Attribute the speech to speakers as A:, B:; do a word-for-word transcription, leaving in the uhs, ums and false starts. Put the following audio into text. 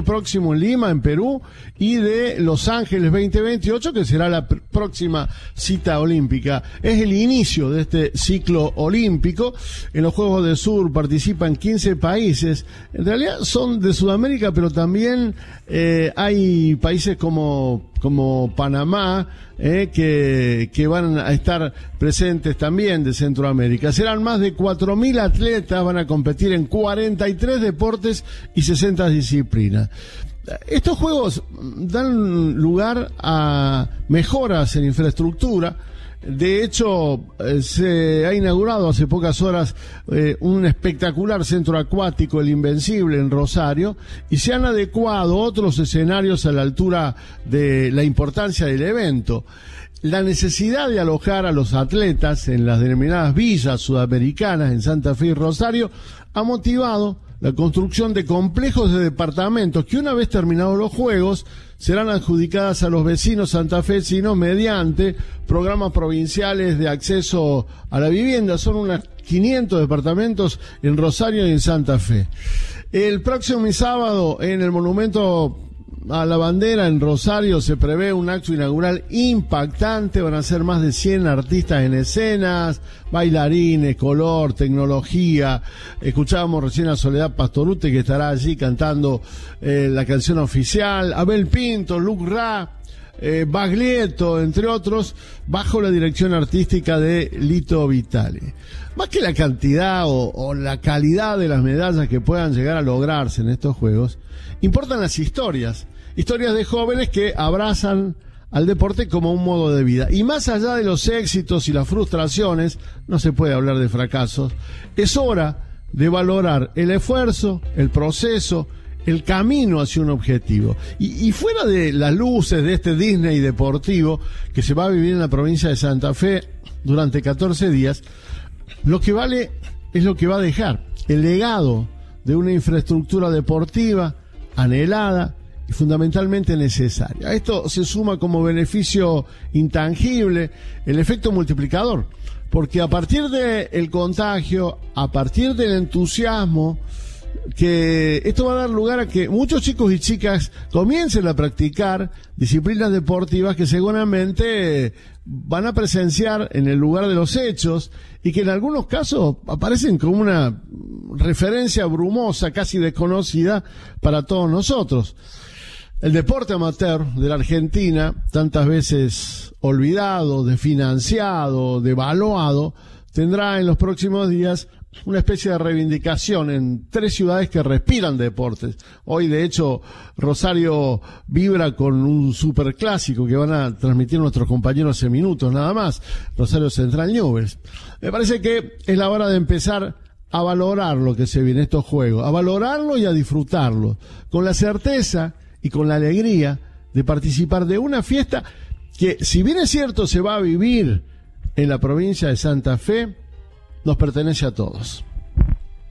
A: próximo en Lima, en Perú, y de Los Ángeles veinte veintiocho, que será la pr- próxima cita olímpica. Es el inicio de este ciclo olímpico. En los Juegos del Sur participan quince países. En realidad son de Sudamérica, pero también eh, hay países como como Panamá, eh, que, que van a estar presentes también de Centroamérica. Serán más de cuatro mil atletas, van a competir en cuarenta y tres deportes y sesenta disciplinas. Estos juegos dan lugar a mejoras en infraestructura. De hecho, eh, se ha inaugurado hace pocas horas eh, un espectacular centro acuático, el Invencible, en Rosario, y se han adecuado otros escenarios a la altura de la importancia del evento. La necesidad de alojar a los atletas en las denominadas villas sudamericanas en Santa Fe y Rosario ha motivado la construcción de complejos de departamentos que, una vez terminados los Juegos, serán adjudicadas a los vecinos santafesinos mediante programas provinciales de acceso a la vivienda. Son unos quinientos departamentos en Rosario y en Santa Fe. El próximo sábado, en el Monumento a la Bandera en Rosario, se prevé un acto inaugural impactante. Van a ser más de cien artistas en escenas, bailarines, color, tecnología. Escuchábamos recién a Soledad Pastorute, que estará allí cantando eh, la canción oficial, Abel Pinto, Luc Ra, eh, Baglietto, entre otros, bajo la dirección artística de Lito Vitale. Más que la cantidad o, o la calidad de las medallas que puedan llegar a lograrse en estos Juegos, importan las historias, historias de jóvenes que abrazan al deporte como un modo de vida. Y más allá de los éxitos y las frustraciones, no se puede hablar de fracasos, es hora de valorar el esfuerzo, el proceso, el camino hacia un objetivo. Y, y fuera de las luces de este Disney deportivo que se va a vivir en la provincia de Santa Fe durante catorce días, lo que vale es lo que va a dejar, el legado de una infraestructura deportiva anhelada y fundamentalmente necesaria. A esto se suma como beneficio intangible el efecto multiplicador, porque a partir del contagio, a partir del entusiasmo, que esto va a dar lugar a que muchos chicos y chicas comiencen a practicar disciplinas deportivas que seguramente van a presenciar en el lugar de los hechos y que en algunos casos aparecen como una referencia brumosa, casi desconocida para todos nosotros. El deporte amateur de la Argentina, tantas veces olvidado, desfinanciado, devaluado, tendrá en los próximos días una especie de reivindicación en tres ciudades que respiran deportes. Hoy, de hecho, Rosario vibra con un superclásico que van a transmitir nuestros compañeros en minutos, nada más. Rosario Central Newell's. Me parece que es la hora de empezar a valorar lo que se viene en estos Juegos, a valorarlo y a disfrutarlo, con la certeza y con la alegría de participar de una fiesta que, si bien es cierto, se va a vivir en la provincia de Santa Fe, nos pertenece a todos.